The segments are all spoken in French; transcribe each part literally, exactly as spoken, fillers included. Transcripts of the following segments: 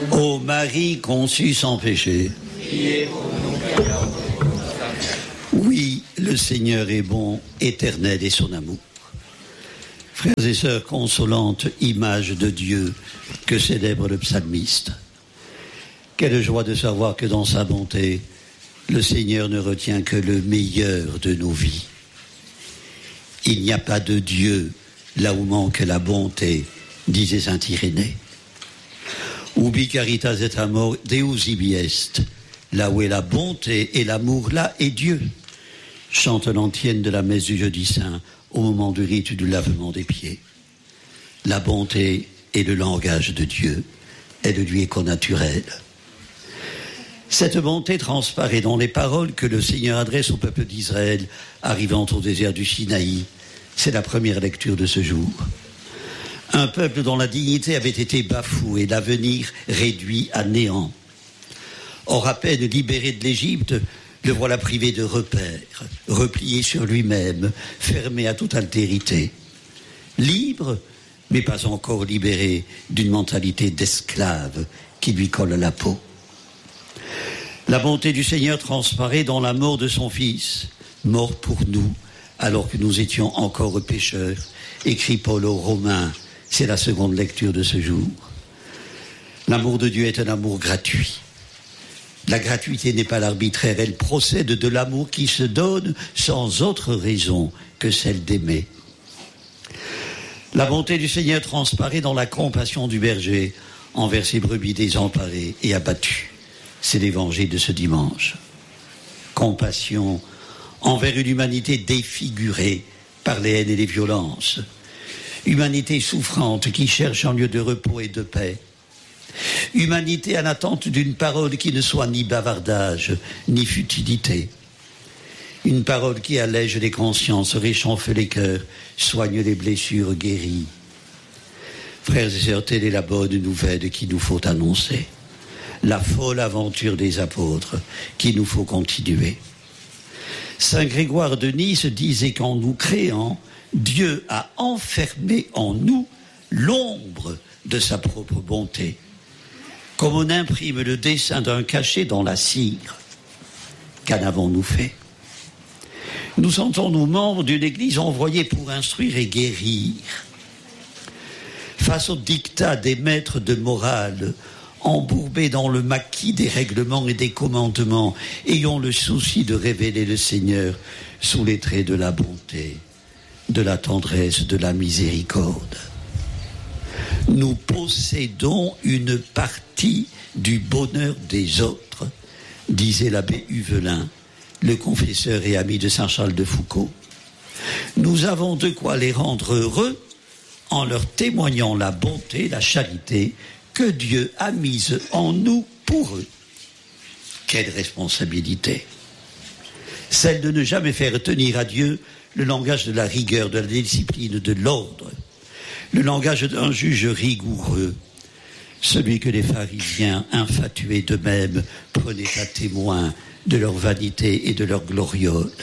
Ô Marie conçue sans péché. Oui, le Seigneur est bon, éternel est son amour. Frères et sœurs, consolante image de Dieu que célèbre le psalmiste. Quelle joie de savoir que dans sa bonté, le Seigneur ne retient que le meilleur de nos vies. Il n'y a pas de Dieu là où manque la bonté, disait saint Irénée. Ubi caritas et amor Deus ibi est. Là où est la bonté et l'amour, là est Dieu. Chante l'antienne de la messe du jeudi saint au moment du rite du lavement des pieds. La bonté est le langage de Dieu, elle lui est connaturelle. Cette bonté transparaît dans les paroles que le Seigneur adresse au peuple d'Israël arrivant au désert du Sinaï. C'est la première lecture de ce jour. Un peuple dont la dignité avait été bafouée, l'avenir réduit à néant. Or, à peine libéré de l'Égypte, le voilà privé de repères, replié sur lui-même, fermé à toute altérité. Libre, mais pas encore libéré d'une mentalité d'esclave qui lui colle à la peau. La bonté du Seigneur transparaît dans la mort de son Fils, mort pour nous, alors que nous étions encore pécheurs, écrit Paul aux Romains. C'est la seconde lecture de ce jour. L'amour de Dieu est un amour gratuit. La gratuité n'est pas l'arbitraire, elle procède de l'amour qui se donne sans autre raison que celle d'aimer. La bonté du Seigneur transparaît dans la compassion du berger envers ses brebis désemparées et abattues. C'est l'évangile de ce dimanche. Compassion envers une humanité défigurée par les haines et les violences. Humanité souffrante qui cherche un lieu de repos et de paix. Humanité en attente d'une parole qui ne soit ni bavardage, ni futilité. Une parole qui allège les consciences, réchauffe les cœurs, soigne les blessures, guérit. Frères et sœurs, telle est la bonne nouvelle qu'il nous faut annoncer. La folle aventure des apôtres qu'il nous faut continuer. Saint Grégoire de Nice disait qu'en nous créant, Dieu a enfermé en nous l'ombre de sa propre bonté, comme on imprime le dessin d'un cachet dans la cire. Qu'en avons-nous fait? Nous sentons-nous membres d'une église envoyée pour instruire et guérir. Face au dictat des maîtres de morale, embourbés dans le maquis des règlements et des commandements, ayons le souci de révéler le Seigneur sous les traits de la bonté, de la tendresse, de la miséricorde. Nous possédons une partie du bonheur des autres, disait l'abbé Huvelin, le confesseur et ami de saint Charles de Foucauld. Nous avons de quoi les rendre heureux en leur témoignant la bonté, la charité que Dieu a mise en nous pour eux. Quelle responsabilité! Celle de ne jamais faire tenir à Dieu le langage de la rigueur, de la discipline, de l'ordre, le langage d'un juge rigoureux, celui que les pharisiens, infatués d'eux-mêmes, prenaient à témoin de leur vanité et de leur gloriole.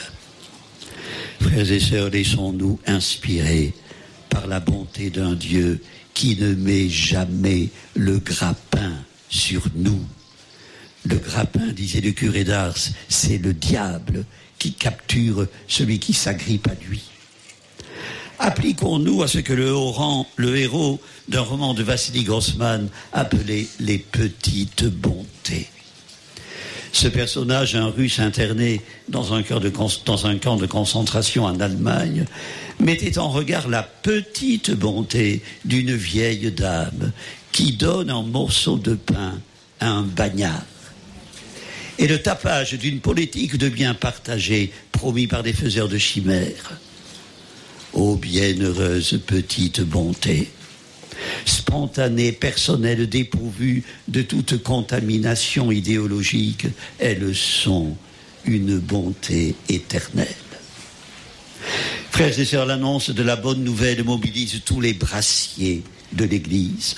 Frères et sœurs, laissons-nous inspirer par la bonté d'un Dieu qui ne met jamais le grappin sur nous. Le grappin, disait le curé d'Ars, c'est le diable qui capture celui qui s'agrippe à lui. Appliquons-nous à ce que le, rang, le héros d'un roman de Vassili Grossman appelait les petites bontés. Ce personnage, un Russe interné dans un, camp de, dans un camp de concentration en Allemagne, mettait en regard la petite bonté d'une vieille dame qui donne un morceau de pain à un bagnard. Et le tapage d'une politique de bien partagé promis par des faiseurs de chimères. Ô bienheureuse petite bonté, spontanée, personnelle, dépourvue de toute contamination idéologique, elles sont une bonté éternelle. Frères et sœurs, l'annonce de la bonne nouvelle mobilise tous les brassiers de l'Église.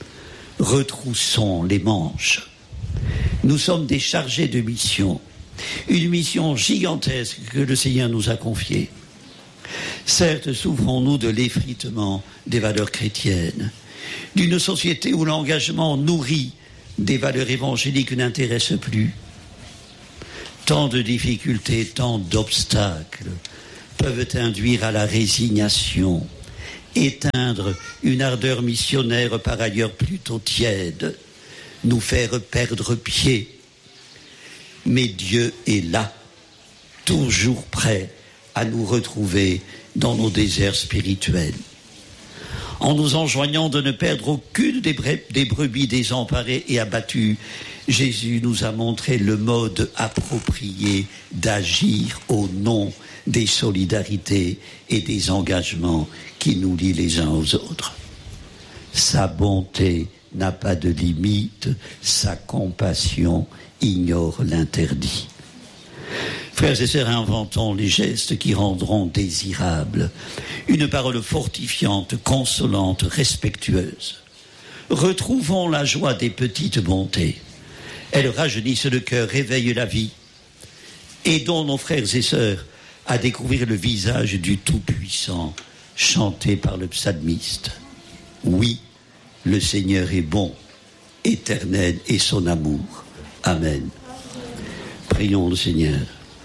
Retroussons les manches. Nous sommes des chargés de mission, une mission gigantesque que le Seigneur nous a confiée. Certes, souffrons-nous de l'effritement des valeurs chrétiennes, d'une société où l'engagement nourri des valeurs évangéliques n'intéressent plus. Tant de difficultés, tant d'obstacles peuvent induire à la résignation, éteindre une ardeur missionnaire par ailleurs plutôt tiède, nous faire perdre pied. Mais Dieu est là, toujours prêt à nous retrouver dans nos déserts spirituels. En nous enjoignant de ne perdre aucune des, bre- des brebis désemparées et abattues, Jésus nous a montré le mode approprié d'agir au nom des solidarités et des engagements qui nous lient les uns aux autres. Sa bonté n'a pas de limite, sa compassion ignore l'interdit. Frères et sœurs, inventons les gestes qui rendront désirable une parole fortifiante, consolante, respectueuse. Retrouvons la joie des petites bontés. Elles rajeunissent le cœur, réveillent la vie. Aidons nos frères et sœurs à découvrir le visage du Tout-Puissant, chanté par le psalmiste. Oui, le Seigneur est bon, éternel est son amour. Amen. Prions le Seigneur.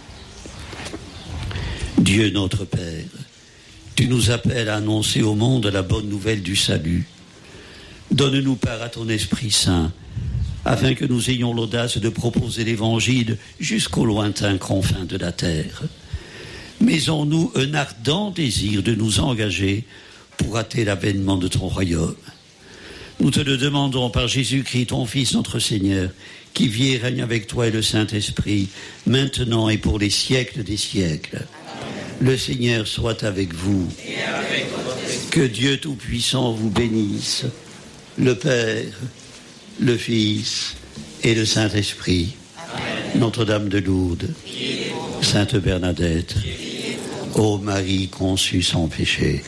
Dieu notre Père, tu nous appelles à annoncer au monde la bonne nouvelle du salut. Donne-nous part à ton Esprit Saint, afin que nous ayons l'audace de proposer l'Évangile jusqu'aux lointains confins de la terre. Mets en nous un ardent désir de nous engager pour hâter l'avènement de ton royaume. Nous te le demandons par Jésus-Christ, ton Fils, notre Seigneur, qui vit et règne avec toi et le Saint-Esprit, maintenant et pour les siècles des siècles. Le Seigneur soit avec vous. Et avec votre esprit. Que Dieu Tout-Puissant vous bénisse, le Père, le Fils et le Saint-Esprit. Amen. Notre-Dame de Lourdes, Sainte Bernadette, ô Marie conçue sans péché.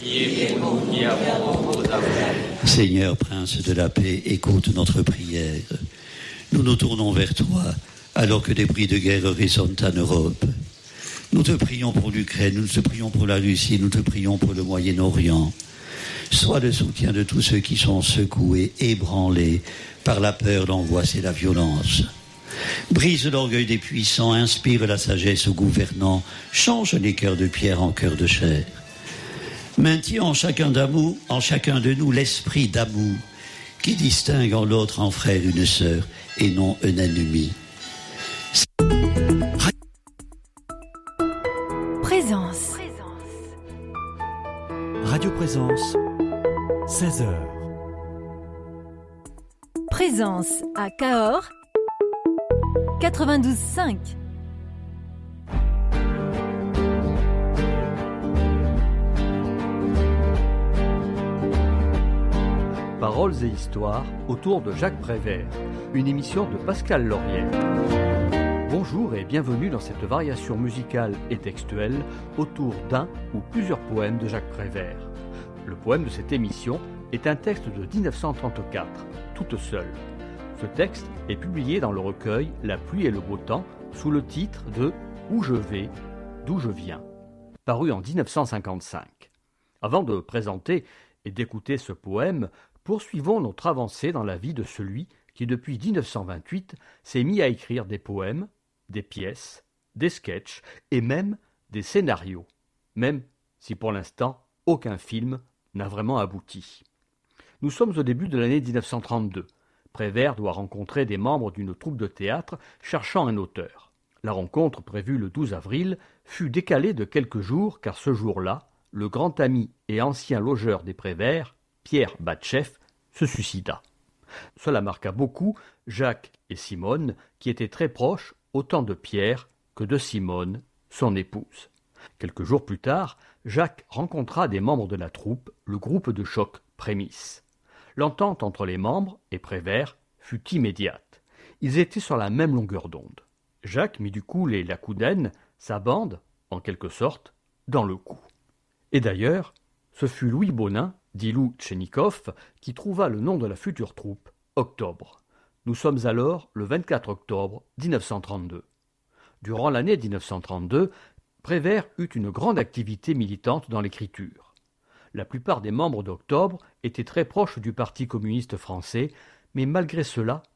Seigneur, Prince de la paix, écoute notre prière. Nous nous tournons vers toi alors que des bruits de guerre résonnent en Europe. Nous te prions pour l'Ukraine, nous te prions pour la Russie, nous te prions pour le Moyen-Orient. Sois le soutien de tous ceux qui sont secoués, ébranlés par la peur, l'angoisse et la violence. Brise l'orgueil des puissants, inspire la sagesse aux gouvernants, change les cœurs de pierre en cœurs de chair. Maintiens en chacun d'amour, en chacun de nous l'esprit d'amour qui distingue en l'autre un frère, une sœur et non un ennemi. Présence. Radio Présence, seize heures. Présence à Cahors, quatre-vingt-douze virgule cinq. Paroles et histoires autour de Jacques Prévert, une émission de Pascal Laurière. Bonjour et bienvenue dans cette variation musicale et textuelle autour d'un ou plusieurs poèmes de Jacques Prévert. Le poème de cette émission est un texte de dix-neuf cent trente-quatre, toute seule. Ce texte est publié dans le recueil La pluie et le beau temps sous le titre de Où je vais, d'où je viens, paru en dix-neuf cent cinquante-cinq. Avant de présenter et d'écouter ce poème, poursuivons notre avancée dans la vie de celui qui, depuis dix-neuf cent vingt-huit, s'est mis à écrire des poèmes, des pièces, des sketchs et même des scénarios, même si pour l'instant aucun film n'a vraiment abouti. Nous sommes au début de l'année dix-neuf cent trente-deux. Prévert doit rencontrer des membres d'une troupe de théâtre cherchant un auteur. La rencontre, prévue le douze avril, fut décalée de quelques jours car ce jour-là, le grand ami et ancien logeur des Prévert, Pierre Batchef, se suicida. Cela marqua beaucoup Jacques et Simone, qui étaient très proches autant de Pierre que de Simone, son épouse. Quelques jours plus tard, Jacques rencontra des membres de la troupe, le groupe de choc Prémices. L'entente entre les membres et Prévert fut immédiate. Ils étaient sur la même longueur d'onde. Jacques mit du coup les Lacoudènes, sa bande, en quelque sorte, dans le coup. Et d'ailleurs, ce fut Louis Bonin, dit Lou Tchenikov, qui trouva le nom de la future troupe, Octobre. Nous sommes alors le vingt-quatre octobre dix-neuf cent trente-deux. Durant l'année dix-neuf cent trente-deux, Prévert eut une grande activité militante dans l'écriture. La plupart des membres d'Octobre étaient très proches du Parti communiste français, mais malgré cela,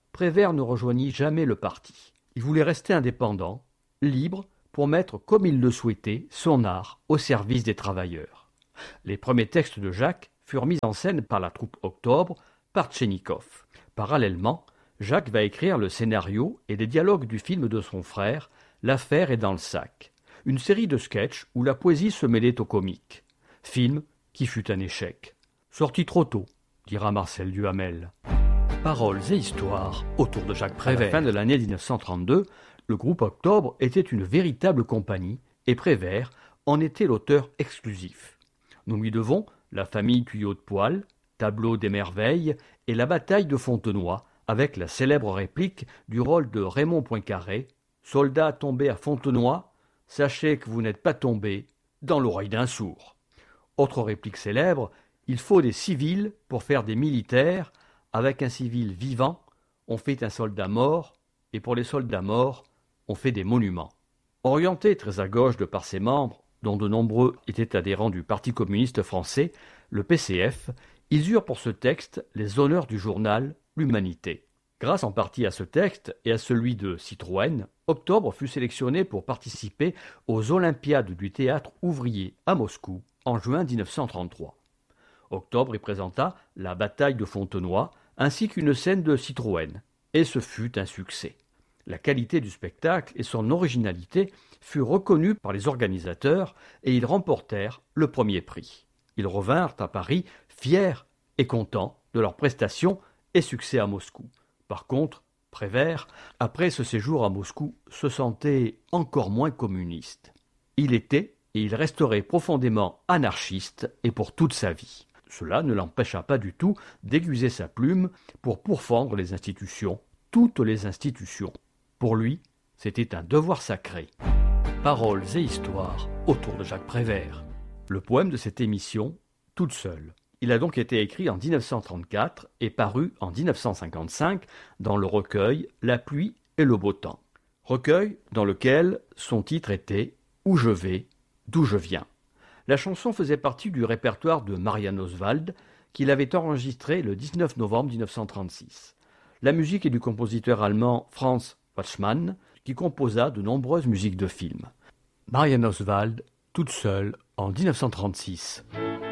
Prévert ne rejoignit jamais le parti. Il voulait rester indépendant, libre, pour mettre, comme il le souhaitait, son art au service des travailleurs. Les premiers textes de Jacques furent mis en scène par la troupe Octobre, par Tchenikov. Parallèlement, Jacques va écrire le scénario et les dialogues du film de son frère, L'affaire est dans le sac, une série de sketchs où la poésie se mêlait au comique. Film qui fut un échec. Sorti trop tôt, dira Marcel Duhamel. Paroles et histoires autour de Jacques Prévert. À la fin de l'année dix-neuf cent trente-deux, le groupe Octobre était une véritable compagnie et Prévert en était l'auteur exclusif. Nous lui devons La famille Tuyau de Poil, Tableau des merveilles et La bataille de Fontenoy, avec la célèbre réplique du rôle de Raymond Poincaré, « Soldat tombé à Fontenoy, sachez que vous n'êtes pas tombé dans l'oreille d'un sourd ». Autre réplique célèbre, « Il faut des civils pour faire des militaires, avec un civil vivant, on fait un soldat mort, et pour les soldats morts, on fait des monuments ». Orienté très à gauche de par ses membres, dont de nombreux étaient adhérents du Parti communiste français, le P C F, ils eurent pour ce texte les honneurs du journal L'Humanité. Grâce en partie à ce texte et à celui de Citroën, Octobre fut sélectionné pour participer aux Olympiades du théâtre ouvrier à Moscou en juin dix-neuf cent trente-trois. Octobre y présenta La bataille de Fontenoy ainsi qu'une scène de Citroën, et ce fut un succès. La qualité du spectacle et son originalité furent reconnues par les organisateurs et ils remportèrent le premier prix. Ils revinrent à Paris fiers et contents de leur prestation et succès à Moscou. Par contre, Prévert, après ce séjour à Moscou, se sentait encore moins communiste. Il était et il resterait profondément anarchiste et pour toute sa vie. Cela ne l'empêcha pas du tout d'aiguiser sa plume pour pourfendre les institutions, toutes les institutions. Pour lui, c'était un devoir sacré. Paroles et histoires autour de Jacques Prévert. Le poème de cette émission, Toute seule. Il a donc été écrit en dix-neuf cent trente-quatre et paru en dix-neuf cent cinquante-cinq dans le recueil La pluie et le beau temps. Recueil dans lequel son titre était « Où je vais, d'où je viens ». La chanson faisait partie du répertoire de Marianne Oswald qu'il avait enregistré le dix-neuf novembre dix-neuf cent trente-six. La musique est du compositeur allemand Franz Wachsmann qui composa de nombreuses musiques de films. Marianne Oswald, toute seule en dix-neuf cent trente-six.